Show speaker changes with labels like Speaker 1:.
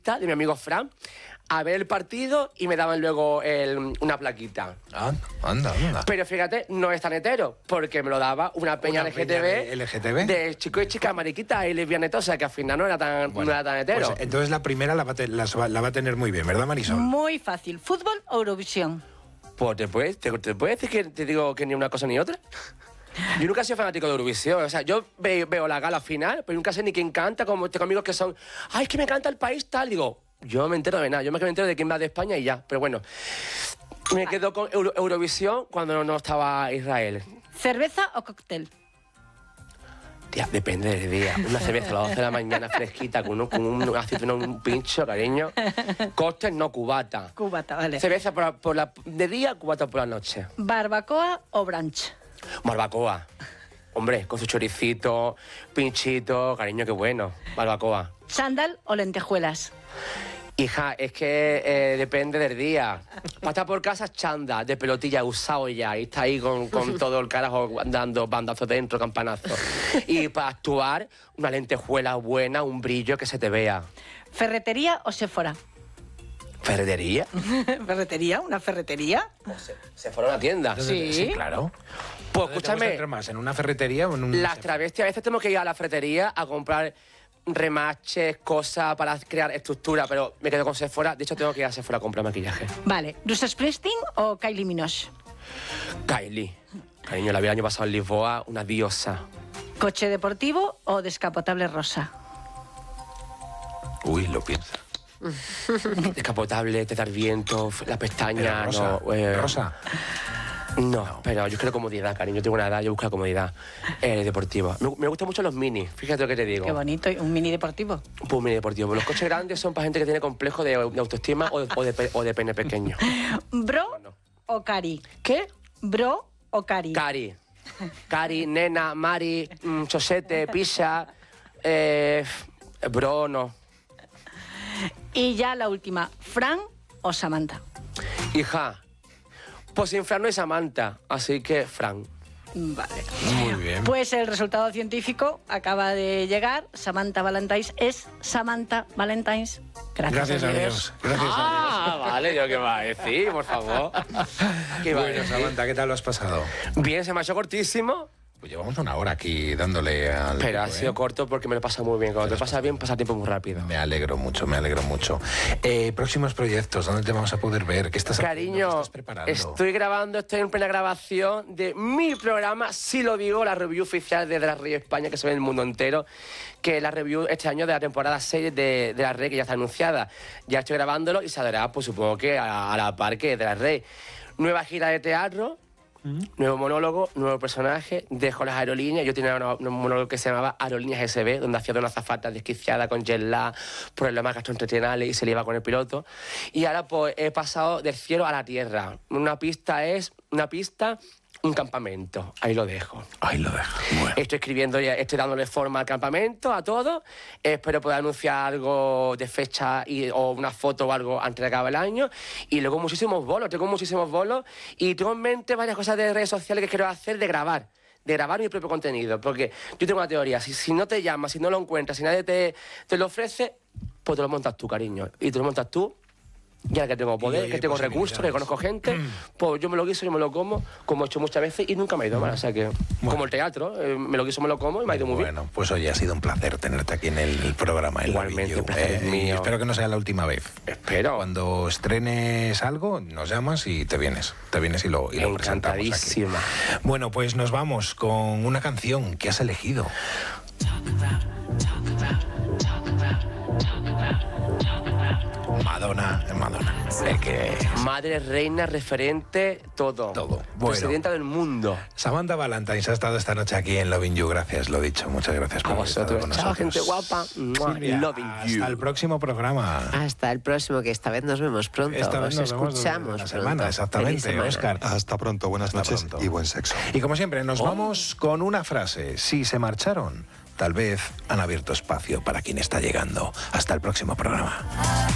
Speaker 1: pista de mi amigo Fran a ver el partido y me daban luego una plaquita.
Speaker 2: Anda.
Speaker 1: Pero fíjate, no es tan hetero, porque me lo daba una peña
Speaker 2: LGTB
Speaker 1: de chicos y chicas mariquitas y lesbianetas, o sea que al final no era tan hetero.
Speaker 2: Pues entonces la primera la va a tener muy bien, ¿verdad, Marisol?
Speaker 3: Muy fácil. ¿Fútbol o Eurovisión?
Speaker 1: Pues ¿te puedes decir que te digo que ni una cosa ni otra? Yo nunca he sido fanático de Eurovisión, o sea, yo veo la gala final, pero nunca sé ni quién canta, como tengo amigos que son, ¡ay, es que me canta el país tal! Digo, yo no me entero de nada, yo me entero de quién va de España y ya, pero bueno, me quedo con Eurovisión cuando no estaba Israel.
Speaker 3: ¿Cerveza o cóctel?
Speaker 1: Tía, depende del día. Una cerveza a las 12 de la mañana fresquita con un aceituno, un pincho, cariño. Cóctel, no, cubata.
Speaker 3: Cubata, vale.
Speaker 1: Cerveza de día, cubata por la noche.
Speaker 3: ¿Barbacoa o brunch?
Speaker 1: Barbacoa. Hombre, con su choricito, pinchito, cariño, qué bueno. Barbacoa.
Speaker 3: ¿Chándal o lentejuelas?
Speaker 1: Hija, es que depende del día. Para estar por casa, chándal, de pelotilla, usado ya. Y está ahí con todo el carajo dando bandazos dentro, campanazo. Y para actuar, una lentejuela buena, un brillo que se te vea.
Speaker 3: ¿Ferretería o Sephora?
Speaker 1: ¿Ferretería?
Speaker 3: ¿Ferretería? ¿Una ferretería?
Speaker 1: ¿Sephora una tienda?
Speaker 3: Sí,
Speaker 2: claro.
Speaker 1: Pues escúchame.
Speaker 2: ¿Te más en una ferretería o en un...?
Speaker 1: Las travestis a veces tenemos que ir a la ferretería a comprar remaches, cosas para crear estructura, pero me quedo con Sephora. De hecho, tengo que ir a Sephora a comprar maquillaje.
Speaker 3: Vale. ¿Bruce Springsteen o Kylie Minogue?
Speaker 1: Kylie. Cariño, la vi el año pasado en Lisboa, una diosa.
Speaker 3: ¿Coche deportivo o descapotable rosa?
Speaker 2: Uy, lo piensa.
Speaker 1: Descapotable, te dar viento, la pestaña,
Speaker 2: rosa,
Speaker 1: no.
Speaker 2: ¿Rosa?
Speaker 1: No, pero yo quiero comodidad, cariño. Yo tengo una edad, yo busco la comodidad deportiva. Me gustan mucho los mini, fíjate lo que te digo.
Speaker 3: Qué bonito, un mini deportivo.
Speaker 1: Pues un mini deportivo. Los coches grandes son para gente que tiene complejo de autoestima o de pene pequeño.
Speaker 3: ¿Bro o Cari?
Speaker 1: ¿Qué?
Speaker 3: ¿Bro o Cari?
Speaker 1: Cari, nena, Mari, chosete, pizza, bro, no.
Speaker 3: Y ya la última, ¿Fran o Samantha?
Speaker 1: Hija, pues sin Fran no hay Samantha, así que Fran.
Speaker 3: Vale.
Speaker 2: Muy bien.
Speaker 3: Pues el resultado científico acaba de llegar. Samantha Valentines es Samantha Valentines. Gracias a Dios.
Speaker 2: Gracias a Dios.
Speaker 1: Vale, ¿yo qué va a decir, por favor? ¿Qué va a
Speaker 2: Bueno,
Speaker 1: decir?
Speaker 2: Samantha, ¿qué tal lo has pasado?
Speaker 1: Bien, se me ha hecho cortísimo.
Speaker 2: Pues llevamos una hora aquí dándole al...
Speaker 1: Pero ha
Speaker 2: tipo,
Speaker 1: sido corto porque me lo he pasado muy bien. Cuando te pasa bien, pasa el tiempo muy rápido.
Speaker 2: Me alegro mucho. Próximos proyectos, ¿dónde te vamos a poder ver? ¿Qué estás haciendo? ¿Qué
Speaker 1: Cariño,
Speaker 2: estás preparando?
Speaker 1: estoy en plena grabación de mi programa, sí lo digo, la review oficial de Drag Race España, que se ve en el mundo entero, que es la review este año de la temporada 6 de Drag Race, que ya está anunciada. Ya estoy grabándolo y saldrá, pues supongo que a la par que de Drag Race. Nueva gira de teatro. Nuevo monólogo, nuevo personaje, dejo las aerolíneas. Yo tenía un monólogo que se llamaba Aerolíneas SB, donde hacía de una azafata desquiciada con jet lag, problemas gastrointestinales y se le iba con el piloto. Y ahora pues he pasado del cielo a la tierra. Una pista, un campamento. Ahí lo dejo.
Speaker 2: Bueno.
Speaker 1: Estoy escribiendo ya, estoy dándole forma al campamento, a todo. Espero poder anunciar algo de fecha o una foto o algo antes de acabar el año. Y luego tengo muchísimos bolos. Y tengo en mente varias cosas de redes sociales que quiero hacer de grabar mi propio contenido. Porque yo tengo una teoría, si no te llamas, si no lo encuentras, si nadie te lo ofrece, pues te lo montas tú, cariño. Y te lo montas tú. Ya que tengo poder, que tengo recursos, que conozco gente, pues yo me lo guiso, yo me lo como he hecho muchas veces y nunca me ha ido mal. O sea que, como el teatro, me lo guiso, me lo como y me ha ido muy bien.
Speaker 2: Bueno, pues oye, ha sido un placer tenerte aquí en el programa.
Speaker 1: Igualmente, el placer es mío.
Speaker 2: Espero que no sea la última vez.
Speaker 1: Espero.
Speaker 2: Cuando estrenes algo, nos llamas y te vienes y lo presentamos
Speaker 1: Encantadísima.
Speaker 2: aquí. Bueno, pues nos vamos con una canción que has elegido. Madonna.
Speaker 1: Madre, reina, referente, todo.
Speaker 2: Bueno.
Speaker 1: Presidenta del mundo.
Speaker 2: Samantha Valentines ha estado esta noche aquí en Loving You. Gracias, lo dicho. Muchas gracias por
Speaker 1: A
Speaker 2: haber estado
Speaker 1: vosotros.
Speaker 2: con
Speaker 1: Chao,
Speaker 2: nosotros.
Speaker 1: gente guapa.
Speaker 2: Silvia,
Speaker 1: Loving you.
Speaker 2: hasta el próximo programa.
Speaker 4: Hasta el próximo, que esta vez nos vemos pronto.
Speaker 2: Esta vez nos vemos
Speaker 4: escuchamos
Speaker 2: la
Speaker 4: pronto.
Speaker 2: semana,
Speaker 4: Feliz
Speaker 2: exactamente,
Speaker 4: semana.
Speaker 2: Óscar.
Speaker 5: Hasta pronto, buenas noches
Speaker 2: pronto.
Speaker 5: y buen sexo.
Speaker 2: Y como siempre, nos vamos con una frase. Si se marcharon, tal vez han abierto espacio para quien está llegando. Hasta el próximo programa.